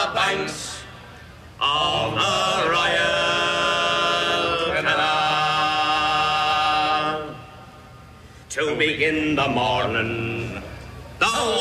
the banks of the Royal Canal to begin the morning